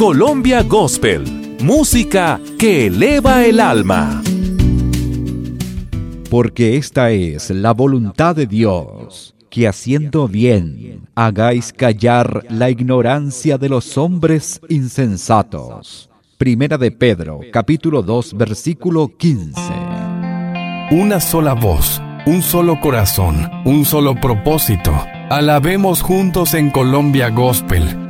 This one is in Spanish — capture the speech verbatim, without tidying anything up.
Colombia Gospel, música que eleva el alma. Porque esta es la voluntad de Dios, que haciendo bien, hagáis callar la ignorancia de los hombres insensatos. Primera de Pedro, capítulo dos, versículo quince. Una sola voz, un solo corazón, un solo propósito. Alabemos juntos en Colombia Gospel,